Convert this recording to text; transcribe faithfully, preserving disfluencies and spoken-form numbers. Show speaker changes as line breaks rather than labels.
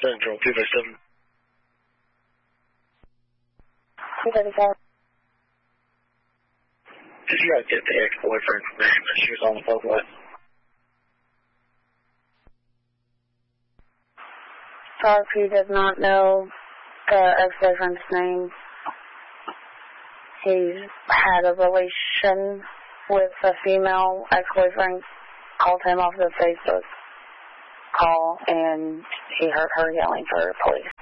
Central two thirty-seven.
two thirty-seven.
Did you guys get the ex-boyfriend from name that she was on the phone with?
Sorry, he does not know the ex-boyfriend's name. He had a relation with a female ex-boyfriend, called him off the Facebook call, and he heard her yelling for police.